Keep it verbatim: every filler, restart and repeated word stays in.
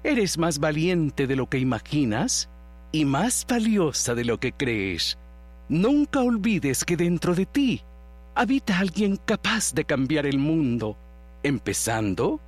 Eres más valiente de lo que imaginas y más valiosa de lo que crees. Nunca olvides que dentro de ti habita alguien capaz de cambiar el mundo, empezando